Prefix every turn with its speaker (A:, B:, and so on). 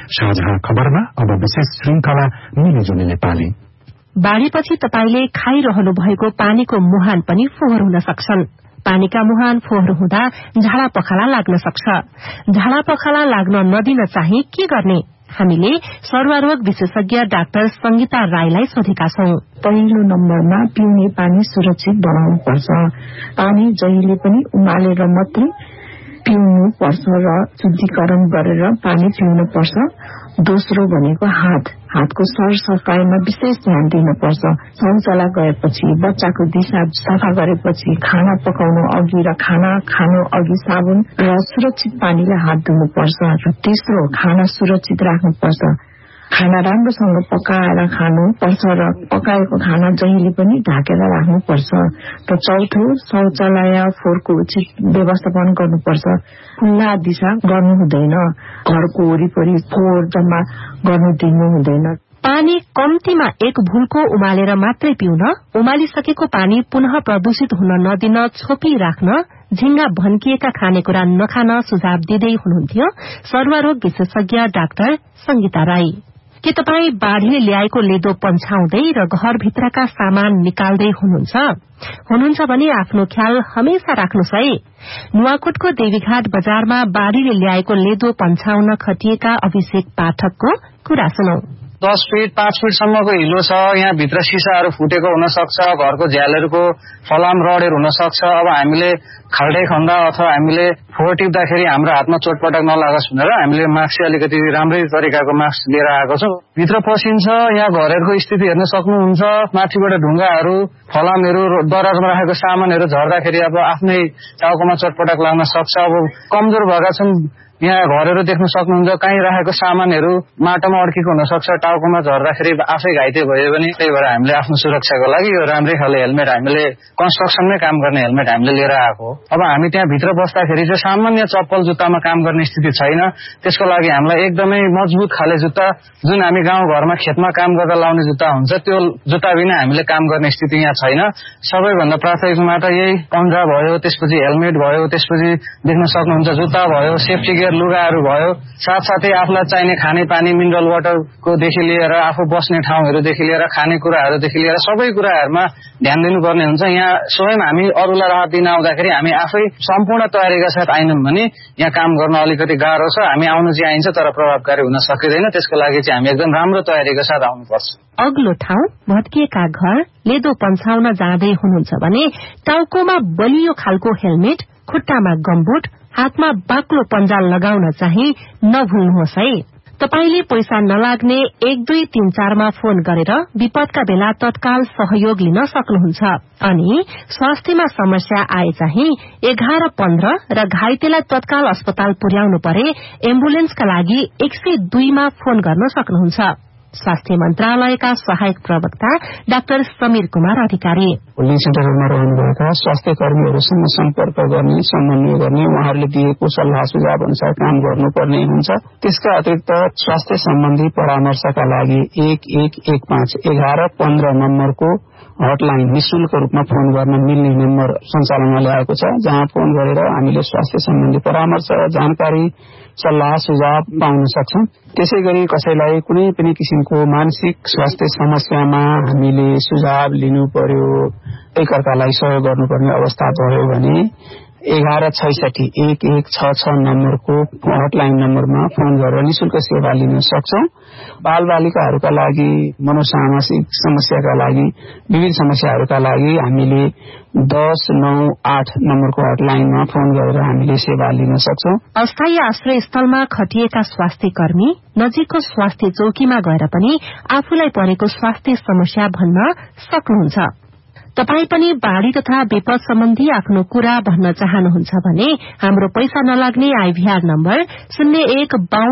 A: साझा खबरमा अब विशेष श्रृंखला मिलेजुली नेपाली।
B: बाढ़ीपछि तपाईले खाइरहनु भएको पानीको मुहान पनि फोहोर हुन सक्छन्। पानीका मुहान फोहोर हुँदा झाडा पखाला लाग्न सक्छ। झाडा पखाला लाग्न नदिन चाहिँ के गर्ने? हामीले सर्वरोग विशेषज्ञ डाक्टर संगीता राईलाई सोधेका छौं।
C: पहिलो नम्बरमा पिउने पानी सुरक्षित बनाउनुपर्छ। पानी जहिले पनि उमालेर मात्रै पिउनु पर्छ र शुद्धिकरण गरेर पानी पिउनु पर्छ। दोस्रो भनेको हातको सरसफाईमा विशेष ध्यान दिनुपर्छ। शौचालय गएपछि, बच्चाको दिशा सफा गरेपछि, खाना पकाउनु अघि र खाना खानु अघि साबुन र सुरक्षित पानीले हात धुनुपर्छ। र तेस्रो, खाना सुरक्षित राख्नुपर्छ। खाना राम्रोसँग पकाएर खानुपर्छ र पकाएको खाना जहिले पनि ढाकेर राख्नुपर्छ। र चौथो, शौचालय फोहोरको उचित व्यवस्थापन गर्नुपर्छ। खुल्ला दिशा गर्नु हुँदैन। घरको वरिपरि फोहोर जम्मा गर्नु दिनु हुँदैन।
B: पानी कम्तीमा एक भुल्को उमालेर मात्रै पिउन, उमालिसकेको पानी पुनः प्रदूषित हुन नदिन छोपी राख्न, झिंगा भन्किएका खानेकुरा नखान सुझाव दिँदै हुनुहुन्थ्यो सर्वरोग विशेषज्ञ डाक्टर संगीता राई। के तपाई बाढ़ीले ल्याएको लेदो पन्छाउँदै र घरभित्रका सामान निकाल्दै हुनुहुन्छ भने आफ्नो ख्याल हमेशा राख्नुहोस् है। नुवाकोटको देवीघाट बजारमा बाढ़ीले ल्याएको लेदो पन्छाउन खटिएका अभिषेक पाठकको कुरा सुनौ।
D: 10 फिट 5 फिटसम्मको हिलो छ। यहाँ भित्र सिसाहरू फुटेको हुन सक्छ। घरको झ्यालहरूको फलाम रडहरू हुन सक्छ। अब हामीले खाल्डै खन्दा अथवा हामीले फोहोर टिप्दाखेरि हाम्रो हातमा चोटपटक नलागोस् भनेर हामीले मास्क अलिकति राम्रै तरिकाको मास्क लिएर आएको छौं। भित्र पसिन्छ। यहाँ घरहरूको स्थिति हेर्न सक्नुहुन्छ। माथिबाट ढुङ्गाहरू, फलामहरू, दराजमा राखेको सामानहरू झर्दाखेरि अब आफ्नै टाउकोमा चोटपटक लाग्न सक्छ। अब कमजोर भएका छन् यहाँ घरहरू देख्न सक्नुहुन्छ। कहीँ राखेको सामानहरू माटोमा अड्किएको हुन सक्छ। टाउकोमा झर्दाखेरि आफै घाइते भयो भने त्यही भएर हामीले आफ्नो सुरक्षाको लागि यो राम्रै खाले हेलमेट, हामीले कन्स्ट्रक्सनमै काम गर्ने हेलमेट हामीले लिएर आएको हो। अब हामी त्यहाँ भित्र बस्दाखेरि चाहिँ सामान्य चप्पल जुत्तामा काम गर्ने स्थिति छैन। त्यसको लागि हामीलाई एकदमै मजबुत खाले जुत्ता, जुन हामी गाउँघरमा खेतमा काम गर्दा लाउने जुत्ता हुन्छ, त्यो जुत्ता बिना हामीले काम गर्ने स्थिति यहाँ छैन। सबैभन्दा प्राथमिकमा त यही पन्जा भयो, त्यसपछि हेलमेट भयो, त्यसपछि देख्न सक्नुहुन्छ जुत्ता भयो, सेफ्टी गियर लुगाहरू भयो, साथसाथै आफूलाई चाहिने खाने पानी, मिनरल वाटरको देखि लिएर आफू बस्ने ठाउँहरूदेखि लिएर खानेकुराहरूदेखि लिएर सबै कुराहरूमा ध्यान दिनुपर्ने हुन्छ। यहाँ स्वयं हामी अरूलाई राहत दिन आउँदाखेरि हामी आफै सम्पूर्ण तयारीका साथ आइनौँ भने यहाँ काम गर्न अलिकति गाह्रो छ। हामी आउन चाहिँ आइन्छ तर प्रभावकारी हुन सकिँदैन। त्यसको लागि चाहिँ हामी एकदम राम्रो तयारीका साथ आउनुपर्छ।
B: अग्लो ठाउँ, भत्किएका घर, लेदो पन्छाउन जाँदै हुनुहुन्छ भने टाउकोमा बलियो खालको हेलमेट, खुट्टामा गम्बुट, हातमा बाक्लो पन्जा लगाउन चाहिँ नभुल्नुहोस् है। तपाईले पैसा नलाग्ने 1234 मा फोन गरेर विपदका बेला तत्काल सहयोग लिन सक्नुहुन्छ। अनि स्वास्थ्यमा समस्या आए चाहिँ 1115 र घाइतेलाई तत्काल अस्पताल पुर्याउनु परे एम्बुलेन्सका लागि 102 मा फोन गर्न सक्नुहुन्छ। स्वास्थ्य मन्त्रालयका सहायक प्रवक्ता डाक्टर समीर कुमार अधिकारी।
E: पुलिस सेन्टरमा रहनुभएका स्वास्थ्य कर्मीहरूसँग सम्पर्क गर्ने, समन्वय गर्ने, उहाँहरूले दिएको सल्लाह सुझाव अनुसार काम गर्नुपर्ने हुन्छ। त्यसका अतिरिक्त स्वास्थ्य सम्बन्धी परामर्शका लागि 1115 1115 नम्बरको हटलाइन निशुल्क रूपमा फोन गर्न मिल्ने नम्बर सञ्चालनमा ल्याएको छ, जहाँ फोन गरेर हामीले स्वास्थ्य सम्बन्धी परामर्श, जानकारी, सल्लाह सुझाव पाउन सक्छौं। त्यसैगरी कसैलाई कुनै पनि किसिमको मानसिक स्वास्थ्य समस्यामा हामीले सुझाव लिनु पर्यो, एकअर्कालाई सहयोग गर्नुपर्ने अवस्था भयो भने 1166 1166 नम्बरको हटलाइन नम्बरमा फोन गरेर निशुल्क सेवा लिन सक्छौं। बालबालिकाहरूका लागि, मनोसामाजिक समस्याका लागि, विविध समस्याहरूका लागि हामीले 1098 नम्बरको हटलाइनमा फोन गरेर हामीले सेवा लिन सक्छौं।
B: अस्थायी आश्रय स्थलमा खटिएका स्वास्थ्य कर्मी नजिकको स्वास्थ्य चौकीमा गएर पनि आफूलाई परेको स्वास्थ्य समस्या भन्न सक्नुहुन्छ। तपाई पनि बाढ़ी तथा विपद सम्बन्धी आफ्नो कुरा भन्न चाहनुहुन्छ भने हाम्रो पैसा नलाग्ने आइभीआर नम्बर 0152